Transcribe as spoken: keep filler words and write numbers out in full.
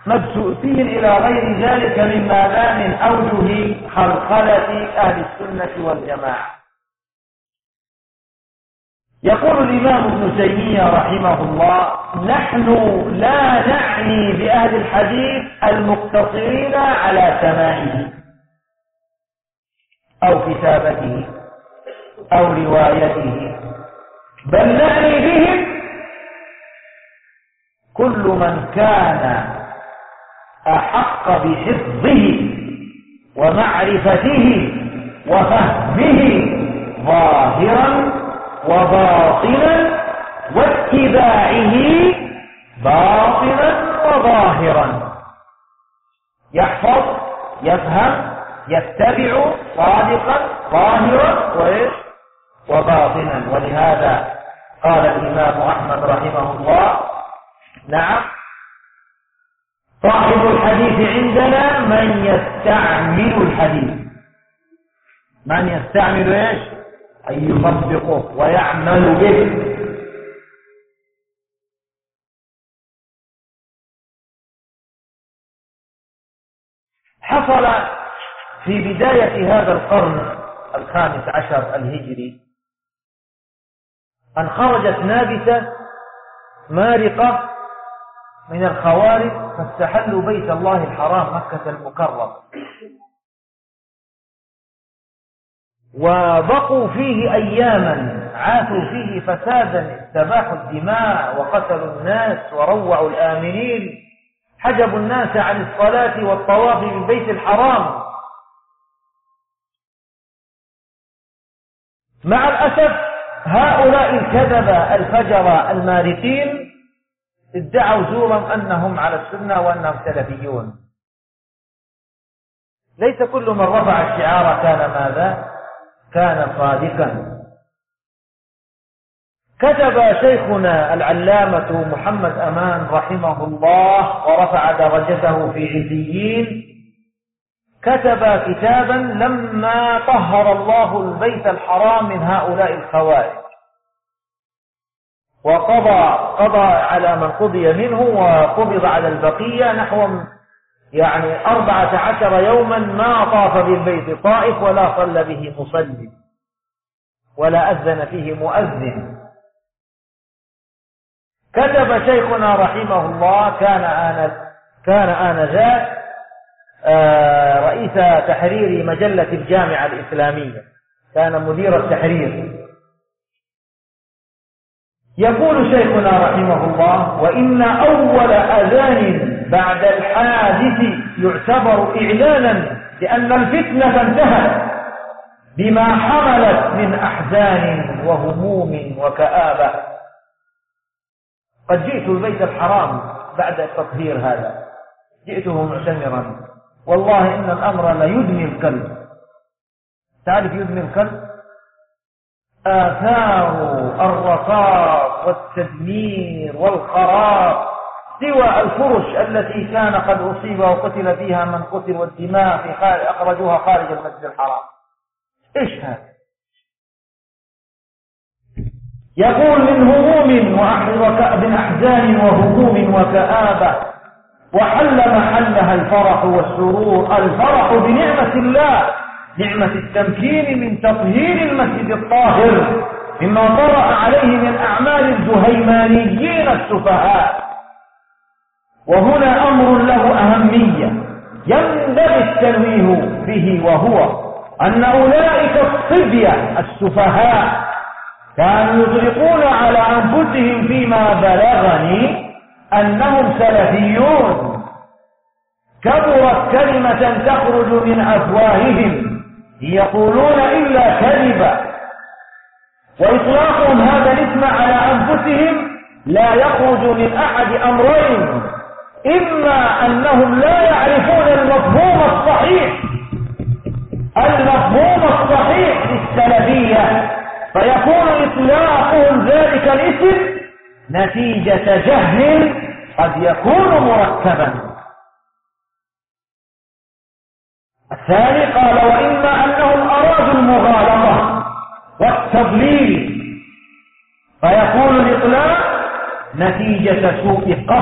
مبسوطين إلى غير ذلك مما لا من أوجه خلخلة أهل السنة والجماعة. يقول الإمام ابن تيمية رحمه الله: نحن لا نعني بأهل الحديث المقتصرين على سماعه أو كتابته أو روايته، بل نعني بهم كل من كان أحق بحفظه ومعرفته وفهمه ظاهرا وباطنا واتباعه باطنا وظاهرا، يحفظ يفهم يتبع صادقا ظاهرا وباطنا. ولهذا قال الإمام أحمد رحمه الله: نعم، صاحب الحديث عندنا من يستعمل الحديث. من يستعمل ايش؟ أن يطبقه ويعمل به. حصل في بداية هذا القرن الخامس عشر الهجري أن خرجت نابتة مارقة من الخوارج فاستحلوا بيت الله الحرام مكة المكرم، وبقوا فيه أياما عاثوا فيه فسادا، استباحوا الدماء وقتلوا الناس وروعوا الآمنين، حجبوا الناس عن الصلاة والطواف بالبيت الحرام. مع الأسف هؤلاء الكذبة الفجرة المارقين ادعوا زورا أنهم على السنة وأنهم سلفيون. ليس كل من رفع الشعار كان ماذا؟ كان صادقا. كتب شيخنا العلامة محمد أمان رحمه الله ورفع درجته في عليين، كتب كتابا لما طهر الله البيت الحرام من هؤلاء الخوارج، وقضى قضى على من قضي منه وقبض على البقية نحو يعني أربعة عشر يوما ما طاف بالبيت طائف ولا صلى به مصلي ولا أذن فيه مؤذن. كتب شيخنا رحمه الله، كان آن كان آنذاك رئيس تحرير مجلة الجامعة الإسلامية، كان مدير التحرير. يقول شيخنا رحمه الله: وإن أول أذان بعد الحادث يعتبر إعلانا لأن الفتنة انتهت بما حملت من أحزان وهموم وكآبة. قد جئت البيت الحرام بعد التطهير هذا، جئته معتمرا، والله إن الأمر لا يدمي القلب. تعرف يدمي القلب؟ آثار الرصاص والتدمير والخراب، سوى الفرش التي كان قد أصيب وقتل فيها من قتل، والدماء في خارج أخرجوها خارج المسجد الحرام. إيش هذا؟ يقول: من هموم من أحزان وهموم وكآبة، وحل محلها الفرح والسرور. الفرح بنعمة الله، نعمة التمكين من تطهير المسجد الطاهر مما طرأ عليه من أعمال الجهيمانيين السفهاء. وهنا أمر له أهمية ينبغي التنويه به، وهو أن أولئك الصبية السفهاء كانوا يطلقون على أنفسهم فيما بلغني أنهم سلفيون. كبرت كلمة تخرج من أفواههم يقولون إلا كذبا، وإطلاقهم هذا الاسم على أنفسهم لا يخرج من أحد أمرين: إما أنهم لا يعرفون المفهوم الصحيح المفهوم الصحيح للسلفية، فيكون إطلاقهم ذلك الاسم نتيجة جهل قد يكون مركبا. الثاني قال: وإما أنهم أرادوا المغالطة والتضليل، فيكون الإطلاق نتيجة سوء قصد